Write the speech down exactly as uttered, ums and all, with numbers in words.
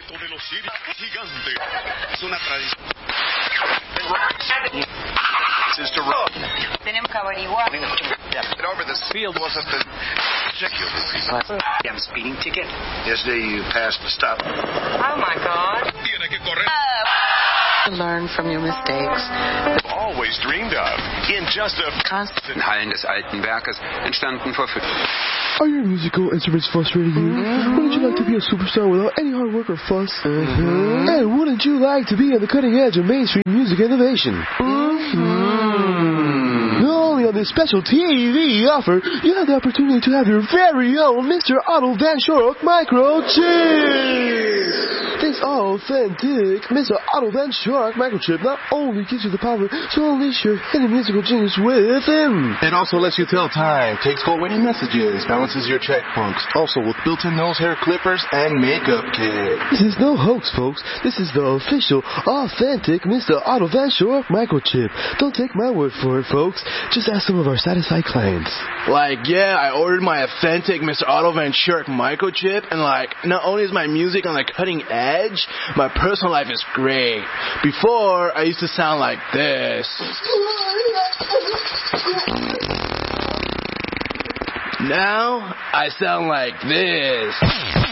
Velociraptor gigante. Es una tradición. Tenemos que averiguar. Over the field wasn't the particular. I'm speeding ticket. Yesterday you passed the stop. Oh my God. Tiene que correr. Learn from your mistakes. Always dreamed of. In just a Constant. In Hallen des Alten Werkes entstanden vor fünf. Are your musical instruments frustrating you? Mm-hmm. Wouldn't you like to be a superstar without any hard work or fuss? Mm-hmm. And wouldn't you like to be on the cutting edge of mainstream music innovation? Mm-hmm. Not only on this special T V offer, you have the opportunity to have your very own Mister Otto Van Schork microchip. This authentic Mister Otto Van Schork microchip not only gives you the power to unleash your hidden musical genius within. It also lets you tell time, takes cold waiting messages, balances your checkbooks. Also with built-in nose hair clippers and makeup kit. This is no hoax, folks. This is the official, authentic Mister Otto Van Schork microchip. Don't take my word for it, folks. Just ask some of our satisfied clients. Like, yeah, I ordered my authentic Mister Otto Van Schork microchip, and like, not only is my music on the cutting edge, my personal life is great. Before, I used to sound like this. Now, I sound like this.